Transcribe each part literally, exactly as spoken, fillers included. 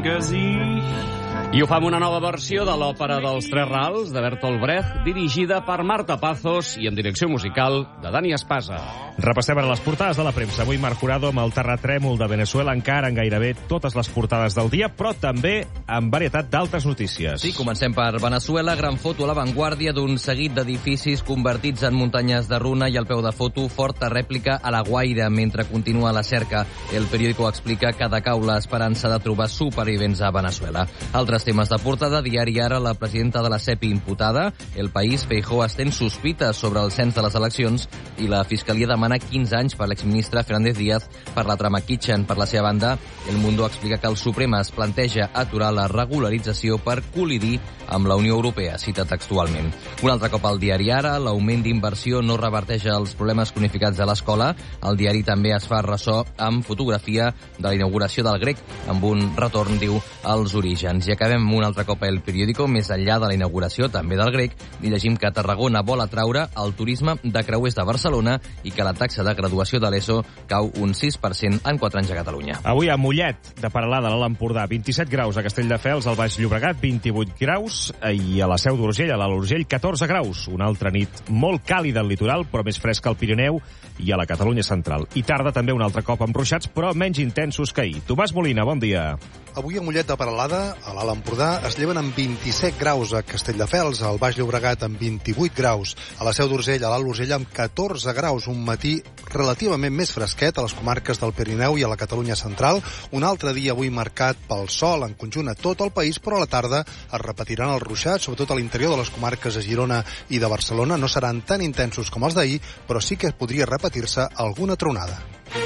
Gesicht. I ho fa amb una nova versió de l'òpera dels Tres Rals, de Bertolt Brecht, dirigida per Marta Pazos i amb direcció musical de Dani Espasa. Repassem ara les portades de la premsa. Avui Marc Jurado amb el terratrèmol de Venezuela, encara en gairebé totes les portades del dia, però també amb varietat d'altres notícies. Sí, comencem per Venezuela. Gran foto a l'avantguàrdia d'un seguit d'edificis convertits en muntanyes de runa i al peu de foto forta rèplica a la Guaira mentre continua la cerca. El periòdico explica que decau l'esperança de trobar supervivents a Venezuela. Altres temes de portada, diari Ara, la presidenta de la C E P I imputada. El País, Feijóo estén sospites sobre el cens de les eleccions i la Fiscalia demana quinze anys per l'exministre Fernández Díaz per la trama Kitchen. Per la seva banda, El Mundo explica que el Suprem es planteja aturar la regularització per col·lidir amb la Unió Europea, cita textualment. Un altre cop al diari Ara, l'augment d'inversió no reverteja els problemes cronificats de l'escola. El diari també es fa ressò amb fotografia de la inauguració del grec, amb un retorn, diu, als orígens. I acabem amb un altre cop el periòdico, més enllà de la inauguració també del grec, i llegim que Tarragona vol atraure el turisme de creuers de Barcelona i que la taxa de graduació de l'ESO cau un sis per cent en quatre anys a Catalunya. Avui a Mollet, de Peralada, a l'Alt Empordà, vint-i-set graus, a Castelldefels, al Baix Llobregat, vint-i-vuit graus, i a la Seu d'Urgell, a l'Alt Urgell, catorze graus. Una altra nit molt càlida al litoral, però més fresca al Pirineu i a la Catalunya central. I tarda també un altre cop amb ruixats, però menys intensos que ahir. Tomàs Molina, bon dia. Avui a Mollet de Peralada, a l'Alt Empordà, es lleven amb vint-i-set graus, a Castelldefels, al Baix Llobregat amb vint-i-vuit graus, a la Seu d'Urgell, a l'Alt Urgell amb catorze graus, un matí relativament més fresquet a les comarques del Pirineu i a la Catalunya central. Un altre dia avui marcat pel sol en conjunt a tot el país, però a la tarda es repetiran els ruixats, sobretot a l'interior de les comarques de Girona i de Barcelona. No seran tan intensos com els d'ahir, però sí que podria repetir-se alguna tronada.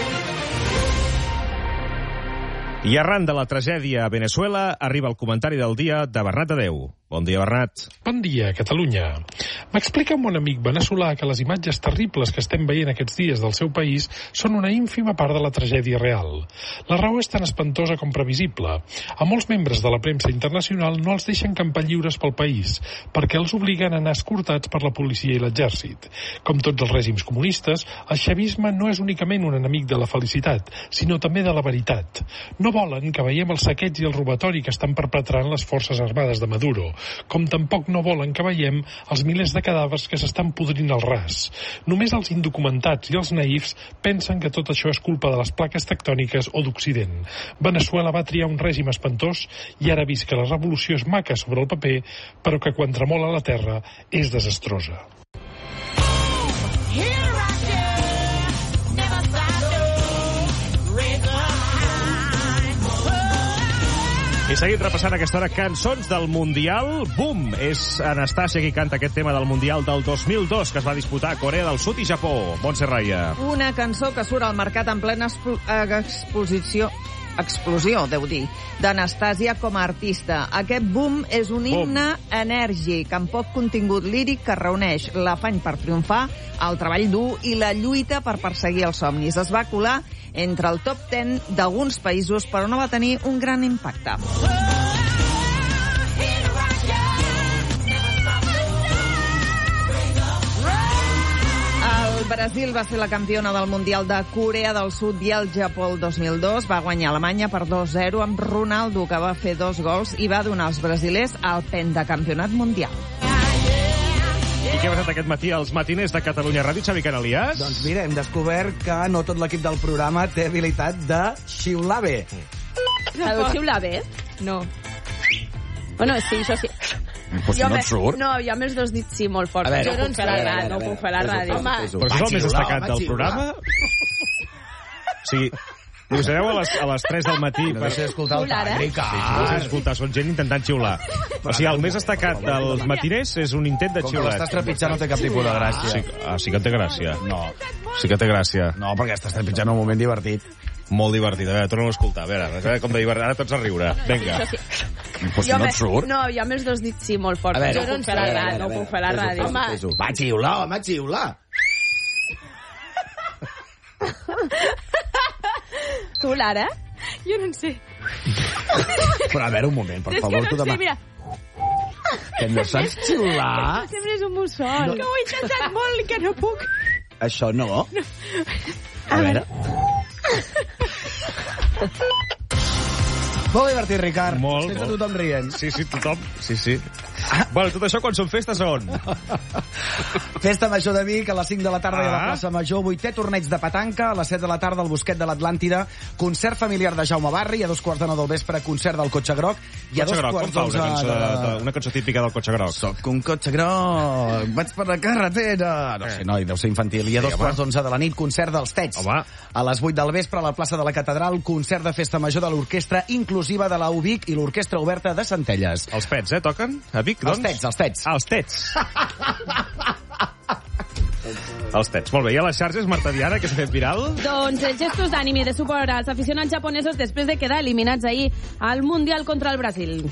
I arran de la tragèdia a Venezuela, arriba el comentari del dia de Bernat Adeu. Bon dia, Bernat. Bon dia, Catalunya. M'explica un bon amic veneçolà que les imatges terribles que estem veient aquests dies del seu país són una ínfima part de la tragèdia real. La raó és tan espantosa com previsible. A molts membres de la premsa internacional no els deixen campar lliures pel país, perquè els obliguen a anar escortats per la policia i l'exèrcit. Com tots els règims comunistes, el xavisme no és únicament un enemic de la felicitat, sinó també de la veritat. No volen que veiem el saqueig i el robatori que estan perpetrant les forces armades de Maduro, com tampoc no volen que veiem els milers de cadàvers que s'estan podrint al ras. Només els indocumentats i els naïfs pensen que tot això és culpa de les plaques tectòniques o d'Occident. Veneçuela va triar un règim espantós i ara ha vist que la revolució és maca sobre el paper, però que quan tremola la terra és desastrosa. I seguim repassant a aquesta hora cançons del Mundial. Bum! És Anastàcia qui canta aquest tema del Mundial del dos mil dos, que es va disputar a Corea del Sud i Japó. Montse Raya. Una cançó que surt al mercat en plena exposició, explosió, deu dir, d'Anastàcia com a artista. Aquest Boom és un himne Boom. enèrgic, amb poc contingut líric, que reuneix l'afany per triomfar, el treball dur i la lluita per perseguir els somnis. Es va colar entre el top deu d'alguns països, però no va tenir un gran impacte. El Brasil va ser la campiona del Mundial de Corea del Sud i el Japó el dos mil dos. Va guanyar Alemanya per dos a zero amb Ronaldo, que va fer dos gols i va donar als brasilers el pentacampionat mundial. I què ha passat aquest matí als matiners de Catalunya Ràdio, Xavi Canalias? Doncs mira, hem descobert que no tot l'equip del programa té habilitat de xiular bé. Sabeu xiular bé? No. Bueno, sí, això sí. Però si no et surt. No, jo amb els dos dits sí, molt fort. Veure, jo no, no, la, no puc fer la ràdio. Home, però això és el més destacat del programa? O sigui, us aneu a les, a les tres del matí no per escoltar el tàcnic. Sí, no sé escoltar, són gent intentant xiular. O sigui, el més destacat dels matiners és un intent de xiular. Com que l'estàs trepitjant no té cap tipus de gràcia. Sí, ah, sí que té gràcia. No. Sí que té gràcia. No, perquè estàs trepitjant un moment divertit. Molt divertit. A veure, torna a escoltar. A veure, a veure com de divertit. Ara tots a riure. Vinga. Sí. Però si no et surt. No, jo amb els dos dits sí, molt fort. Jo no puc fer la ràdio. No puc fer la ràdio. Va xiular, home, xiular. Tu, Lara? Jo no en sé. Però a veure, un moment, per favor. És que no en sé, mira. Que no saps xiular? Sempre és un mussol. Que ho he intentat molt i que no puc. Això no? A veure... Molt divertit, Ricard. Molt, Sento molt. tothom rient. Sí, sí, tothom. Sí, sí. Bueno, tot això quan són festes on? Festa Major de Vic a les cinc de la tarda Ah. i a la plaça Major. Vuitè torneig de petanca. A les set de la tarda al Bosquet de l'Atlàntida. Concert familiar de Jaume Barri. A dos quarts de nou del vespre, concert del Cotxe Groc. I a Cotxe dos groc, com quarts fa una d'onze cançó, de... de... una cançó típica del Cotxe Groc? Soc un cotxe groc, vaig per la carretera... No sé, noi, deu ser infantil. I a dos home. quarts d'onze de la nit, concert dels Tets. Home. A les vuit del vespre, a la plaça de la Catedral, concert de festa major de l'Orquestra Inclusiva de la U Vic i l'Orquestra Oberta de Centelles. Els Pets, eh, toquen? A Vic, doncs? Els Tets, els Tets. Ah, els Tets. Els Tets. Molt bé. I a les xarxes, Marta Diana, que s'ha fet viral? Doncs els gestos d'ànim i de suport als aficionats japonesos després de quedar eliminats ahir al Mundial contra el Brasil.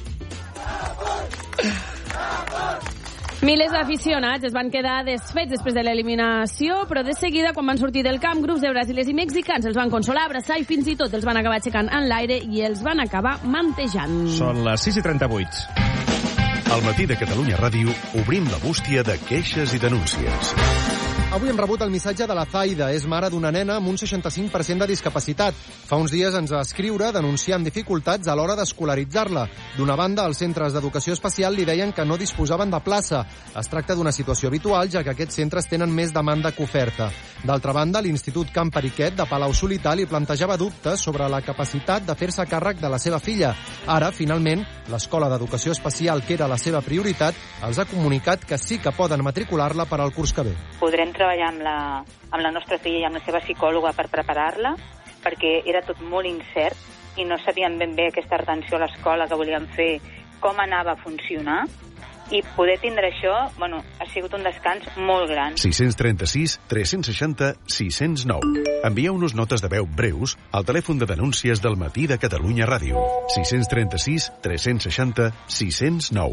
Milers d'aficionats es van quedar desfets després de l'eliminació, però de seguida, quan van sortir del camp, grups de brasilers i mexicans els van consolar, abraçar i fins i tot els van acabar aixecant en l'aire i els van acabar mantejant. Són les sis i trenta-vuit. Al matí de Catalunya Ràdio obrim la bústia de queixes i denúncies. Avui hem rebut el missatge de la Zaida. És mare d'una nena amb un seixanta-cinc per cent de discapacitat. Fa uns dies ens va escriure denunciant dificultats a l'hora d'escolaritzar-la. D'una banda, els centres d'educació especial li deien que no disposaven de plaça. Es tracta d'una situació habitual, ja que aquests centres tenen més demanda que oferta. D'altra banda, l'Institut Camp Periquet de Palau-solità li plantejava dubtes sobre la capacitat de fer-se càrrec de la seva filla. Ara, finalment, l'Escola d'Educació Especial, que era la seva prioritat, els ha comunicat que sí que poden matricular-la per al curs que ve. Podrem treballar amb la, amb la nostra filla i amb la seva psicòloga per preparar-la, perquè era tot molt incert i no sabíem ben bé aquesta retenció a l'escola que volíem fer, com anava a funcionar, i poder tindre això, bueno, ha sigut un descans molt gran. sis tres sis, tres sis zero, sis zero nou. Envieu-nos notes de veu breus al telèfon de denúncies del matí de Catalunya Ràdio. sis tres sis, tres sis zero, sis zero nou.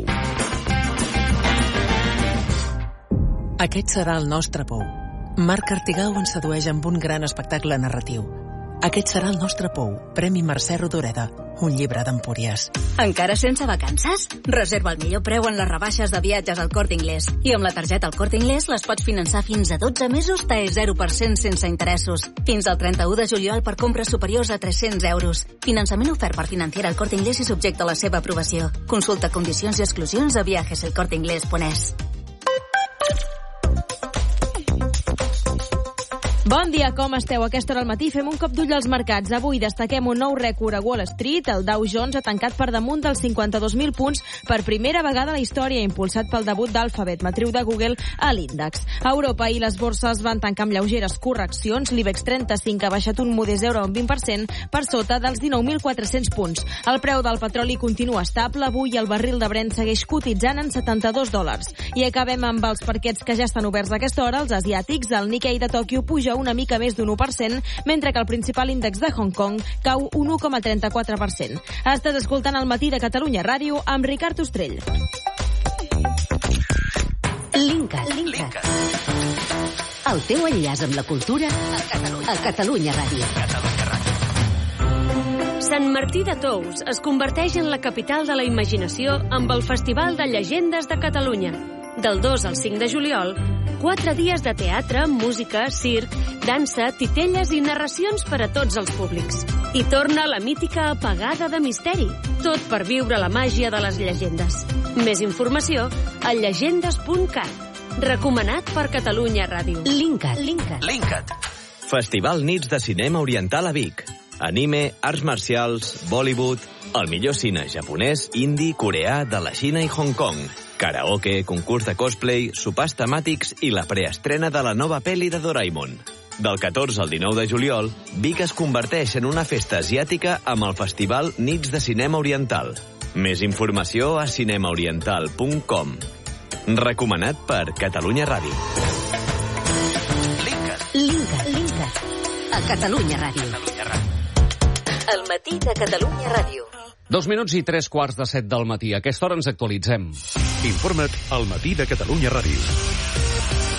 Aquest serà el nostre pou. Marc Artigau ens sedueix amb un gran espectacle narratiu. Aquest serà el nostre pou. Premi Mercè Rodoreda. Un llibre d'Empúries. Encara sense vacances? Reserva el millor preu en les rebaixes de viatges al Corte Inglés. I amb la targeta al Corte Inglés les pots finançar fins a dotze mesos T E zero per cent sense interessos. Fins al trenta-u de juliol per compres superiors a tres-cents euros. Finançament ofert per Financiera al Corte Inglés i subjecte a la seva aprovació. Consulta condicions i exclusions a viajes el corte inglés punt es. Bon dia, com esteu? A aquesta hora al matí fem un cop d'ull als mercats. Avui destaquem un nou rècord a Wall Street. El Dow Jones ha tancat per damunt dels cinquanta-dos mil punts per primera vegada a la història, impulsat pel debut d'Alphabet, matriu de Google, a l'índex. A Europa i les borses van tancar amb lleugeres correccions. L'IBEX trenta-cinc ha baixat un modest euro un vint per cent per sota dels dinou mil quatre-cents punts. El preu del petroli continua estable. Avui el barril de Brent segueix cotitzant en setanta-dos dòlars. I acabem amb els parquets que ja estan oberts a aquesta hora, els asiàtics. El Nikkei de Tòquio puja una mica més d'un u per cent, mentre que el principal índex de Hong Kong cau un u coma trenta-quatre per cent. Estàs escoltant el matí de Catalunya Ràdio amb Ricard Ostrell. Linkat. Linkat. El teu enllaç amb la cultura a Catalunya, a Catalunya Ràdio. Sant Martí de Tous es converteix en la capital de la imaginació amb el Festival de Llegendes de Catalunya. Del dos al cinc de juliol, quatre dies de teatre, música, circ, dansa, titelles i narracions per a tots els públics. I torna la mítica apagada de misteri, tot per viure la màgia de les llegendes. Més informació a llegendes punt cat. Recomanat per Catalunya Ràdio. Linkat. Linkat. Linkat. Festival Nits de Cinema Oriental a Vic. Anime, arts marcials, Bollywood, el millor cine japonès, indi, coreà, de la Xina i Hong Kong. Karaoke, concurs de cosplay, sopars temàtics i la preestrena de la nova pel·li de Doraemon. Del catorze al dinou de juliol, Vic es converteix en una festa asiàtica amb el festival Nits de Cinema Oriental. Més informació a cinema oriental punt com. Recomanat per Catalunya Ràdio. Linkat. Linkat. Linkat. A Catalunya Ràdio. El matí de Catalunya Ràdio. Dos minuts i tres quarts de set del matí. A aquesta hora ens actualitzem. Informa't al matí de Catalunya Ràdio.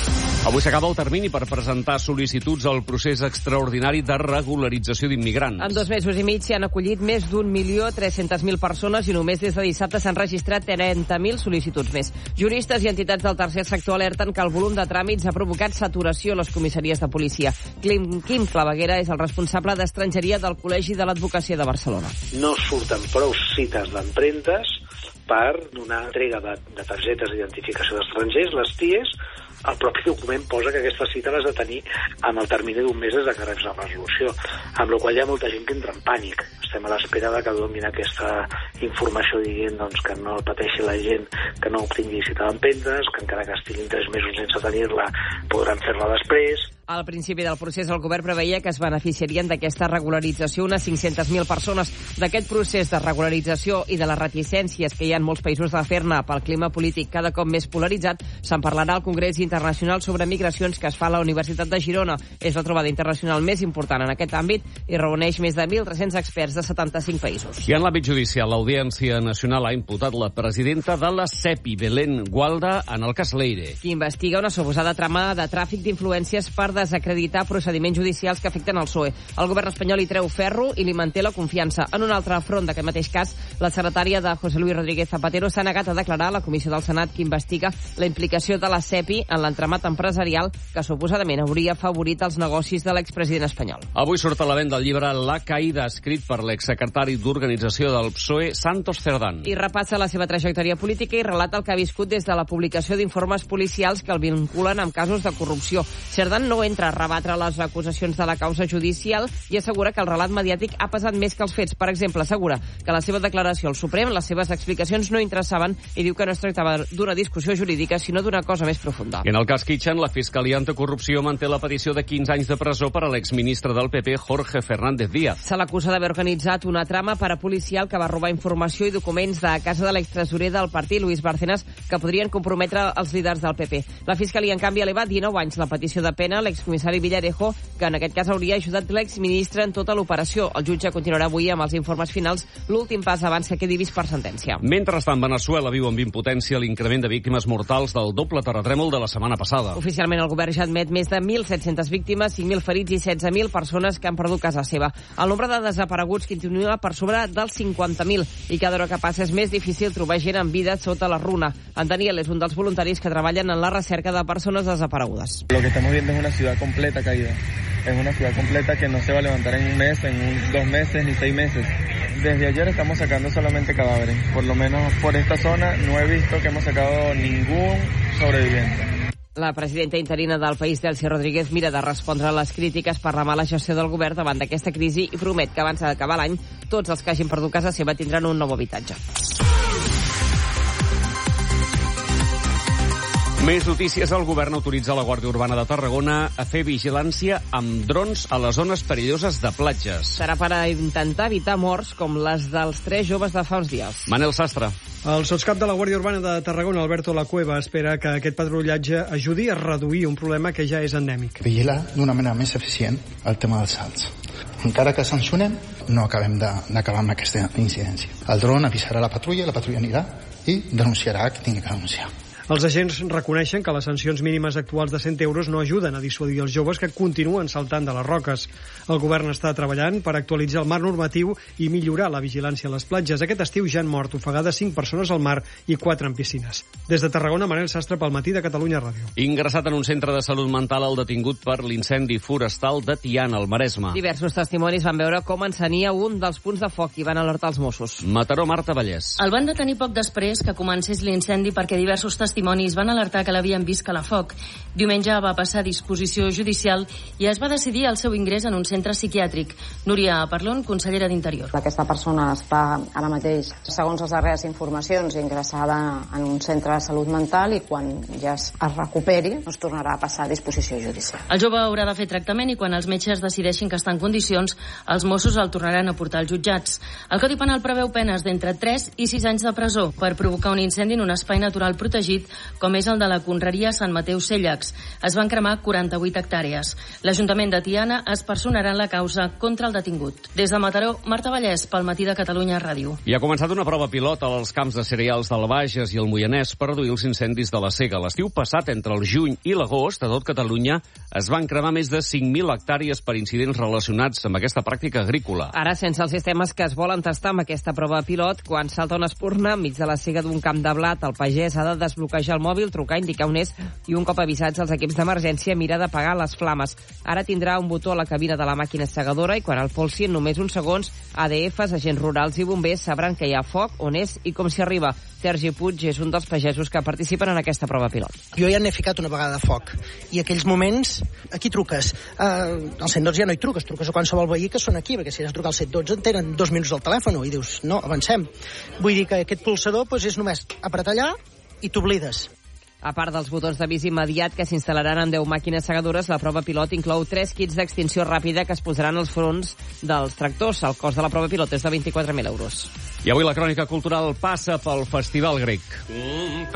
Avui s'acaba el termini per presentar sol·licituds al procés extraordinari de regularització d'immigrants. En dos mesos i mig s'hi han acollit més d'un milió tres-centes mil persones i només des de dissabte s'han registrat trenta mil sol·licituds més. Juristes i entitats del tercer sector alerten que el volum de tràmits ha provocat saturació a les comissaries de policia. Quim, Quim Claveguera és el responsable d'estrangeria del Col·legi de l'Advocacia de Barcelona. No surten prou cites d'empremtes per donar entrega de, de targetes d'identificació d'estrangers, les T I Es. El propi document posa que aquesta cita l'has de tenir amb el termini d'un mes des de que reps la resolució, amb la qual hi ha molta gent que entra en pànic. Estem a l'espera de que donin aquesta informació dient doncs, que no pateixi la gent, que no obtingui cita d'empentes, que encara que estiguin tres mesos sense tenir-la podran fer-la després. Al principi del procés, el govern preveia que es beneficiarien d'aquesta regularització unes cinc-centes mil persones. D'aquest procés de regularització i de les reticències que hi ha en molts països de fer-ne pel clima polític cada cop més polaritzat, se'n parlarà al Congrés Internacional sobre Migracions que es fa a la Universitat de Girona. És la trobada internacional més important en aquest àmbit i reuneix més de mil tres-cents experts de setanta-cinc països. I en l'àmbit judicial, l'Audiència Nacional ha imputat la presidenta de la CEPI, Belén Gualda, en el cas Leire. Qui investiga una suposada trama de tràfic d'influències per desacreditar procediments judicials que afecten el P S O E. El govern espanyol hi treu ferro i li manté la confiança. En un altre front d'aquest mateix cas, la secretària de José Luis Rodríguez Zapatero s'ha negat a declarar a la comissió del Senat que investiga la implicació de la CEPI en l'entramat empresarial que suposadament hauria afavorit els negocis de l'expresident espanyol. Avui surt a la venda el llibre La caïda, escrit per l'exsecretari d'Organització del P S O E, Santos Cerdán. I repassa la seva trajectòria política i relata el que ha viscut des de la publicació d'informes policials que el vinculen amb casos de corrupció. Cerdán no entra a rebatre les acusacions de la causa judicial i assegura que el relat mediàtic ha pesat més que els fets. Per exemple, assegura que la seva declaració al Suprem, les seves explicacions no interessaven i diu que no es tractava d'una discussió jurídica, sinó d'una cosa més profunda. I en el cas Kitchen, la Fiscalia Anticorrupció manté la petició de quinze anys de presó per a l'exministre del P P, Jorge Fernández Díaz. Se l'acusa d'haver organitzat una trama parapolicial que va robar informació i documents de casa de l'extresorer del partit, Luis Bárcenas, que podrien comprometre els líders del P P. La Fiscalia, en canvi, ha elevat dinou anys la petició de pena a l'excomissari Villarejo, que en aquest cas hauria ajudat l'exministre en tota l'operació. El jutge continuarà avui amb els informes finals, l'últim pas abans que quedi vist per sentència. Mentrestant, Veneçuela viu amb impotència l'increment de víctimes mortals del doble terratrèmol de la setmana passada. Oficialment, el govern ja admet més de mil set-centes víctimes, cinc mil ferits i setze mil persones que han perdut casa seva. El nombre de desapareguts continua per sobre dels cinquanta mil i cada hora que passa és més difícil trobar gent en vida sota la runa. En Daniel és un dels voluntaris que treballen en la recerca de persones desaparegudes. Lo que estamos viendo es una ciudad completa caída. Es una ciudad completa que no se va a levantar en un mes, en un, dos meses ni seis meses. Desde ayer estamos sacando solamente cadáveres. Por lo menos por esta zona no he visto que hemos sacado ningún sobreviviente. La presidenta interina del país, Delcy Rodríguez, mira de respondre a les crítiques per la mala gestió del govern davant d'aquesta crisi i promet que abans d'acabar l'any tots els que hagin perdut casa seva tindran un nou habitatge. Més notícies. El govern autoritza la Guàrdia Urbana de Tarragona a fer vigilància amb drons a les zones perilloses de platges. Serà per intentar evitar morts com les dels tres joves de fa uns dies. Manel Sastre. El sotscap de la Guàrdia Urbana de Tarragona, Alberto Lacueva, espera que aquest patrullatge ajudi a reduir un problema que ja és endèmic. Vigilar d'una manera més eficient el tema dels salts. Encara que sancionem, no acabem d'acabar amb aquesta incidència. El dron avisarà la patrulla, la patrulla anirà i denunciarà que tingui que denunciar. Els agents reconeixen que les sancions mínimes actuals de cent euros no ajuden a dissuadir els joves que continuen saltant de les roques. El govern està treballant per actualitzar el marc normatiu i millorar la vigilància a les platges. Aquest estiu ja han mort ofegades cinc persones al mar i quatre en piscines. Des de Tarragona, Manel Sastre pel Matí de Catalunya Ràdio. Ingressat en un centre de salut mental el detingut per l'incendi forestal de Tiana, al Maresme. Diversos testimonis van veure com encenia un dels punts de foc i van alertar els Mossos. Mataró, Marta Vallès. El van detenir poc després que comencés l'incendi perquè diversos testimonis testimonis van alertar que l'havien vist calafoc. Diumenge va passar a disposició judicial i es va decidir el seu ingrés en un centre psiquiàtric. Núria Parlon, consellera d'Interior. Aquesta persona està ara mateix, segons les darreres informacions, ingressada en un centre de salut mental i quan ja es recuperi es tornarà a passar a disposició judicial. El jove haurà de fer tractament i quan els metges decideixin que està en condicions, els Mossos el tornaran a portar als jutjats. El Codi Penal preveu penes d'entre tres i sis anys de presó per provocar un incendi en un espai natural protegit sentit, com és el de la Conreria Sant Mateu Cèllex. Es van cremar quaranta-vuit hectàrees. L'Ajuntament de Tiana es personarà en la causa contra el detingut. Des de Mataró, Marta Vallès, pel Matí de Catalunya Ràdio. I ha començat una prova pilot als camps de cereals del Bages i el Moianès per reduir els incendis de la sega. L'estiu passat, entre el juny i l'agost, a tot Catalunya es van cremar més de cinc mil hectàrees per incidents relacionats amb aquesta pràctica agrícola. Ara, sense els sistemes que es volen tastar amb aquesta prova pilot, quan salta una espurna enmig de la sega d'un camp de blat, el pagès ha de desbloquejar el mòbil, trucar, indicar on és i un cop avisats els equips d'emergència mira d'apagar les flames. Ara tindrà un botó a la cabina de la màquina segadora i quan el polsi en només uns segons, A D Fs, agents rurals i bombers sabran que hi ha foc, on és i com s'hi arriba. Sergi Puig és un dels pagesos que participen en aquesta prova pilot. Jo ja n'he ficat una vegada de foc i aquells moments, aquí truques. Uh, al cent dotze ja no hi truques, truques a qualsevol veí que són aquí, perquè si has de trucar al cent dotze en tenen dos minuts al telèfon i dius, no, avancem. Vull dir que aquest pulsador doncs, és només apretar allà i t'oblides. A part dels botons d'avís immediat que s'instal·laran en deu màquines segadores, la prova pilot inclou tres kits d'extinció ràpida que es posaran als fronts dels tractors. El cost de la prova pilot és de vint-i-quatre mil euros. I avui la crònica cultural passa pel Festival Grec.